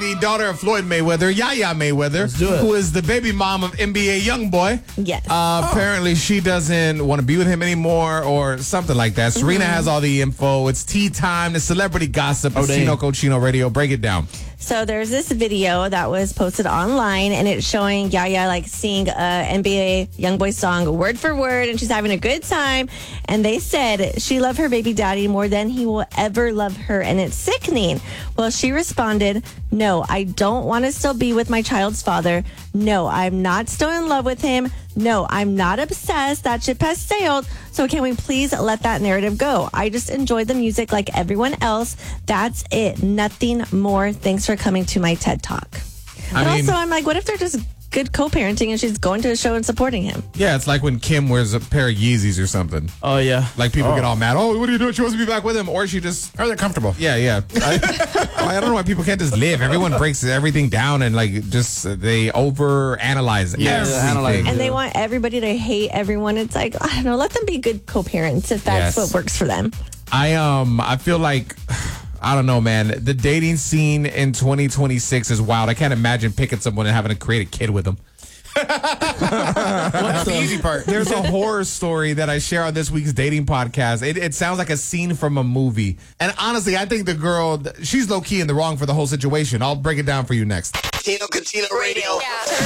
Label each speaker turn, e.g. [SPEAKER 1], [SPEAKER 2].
[SPEAKER 1] the daughter of Floyd Mayweather, Yaya Mayweather, who is the baby mom of NBA YoungBoy.
[SPEAKER 2] Yes.
[SPEAKER 1] Apparently, she doesn't want to be with him anymore or something like that. Serena has all the info. It's tea time. The celebrity gossip. It's Chino Cochino Radio. Break it down.
[SPEAKER 2] So there's this video that was posted online, and it's showing Yaya like sing a NBA YoungBoy song word for word, and she's having a good time. And they said she loved her baby daddy more than he will ever love her, and it's sickening. Well, she responded, "No, I don't want to still be with my child's father. No, I'm not still in love with him. No, I'm not obsessed. That ship has sailed. So can we please let that narrative go? I just enjoy the music like everyone else. That's it. Nothing more. Thanks for coming to my TED Talk." But also, I'm like, what if they're just good co-parenting and she's going to a show and supporting him?
[SPEAKER 1] Yeah, it's like when Kim wears a pair of Yeezys or something.
[SPEAKER 3] Oh, yeah.
[SPEAKER 1] Like people get all mad. Oh, what are you doing? She wants to be back with him. Or she just...
[SPEAKER 4] Or they're comfortable.
[SPEAKER 1] Yeah. I don't know why people can't just live. Everyone breaks everything down and like just they overanalyze everything.
[SPEAKER 2] And they want everybody to hate everyone. It's like, I don't know, let them be good co-parents if that's what works for them.
[SPEAKER 1] I feel like... I don't know, man. The dating scene in 2026 is wild. I can't imagine picking someone and having to create a kid with them.
[SPEAKER 4] That's the easy part.
[SPEAKER 1] There's a horror story that I share on this week's dating podcast. It sounds like a scene from a movie. And honestly, I think the girl, she's low-key in the wrong for the whole situation. I'll break it down for you next.
[SPEAKER 5] Chino Cochino Radio.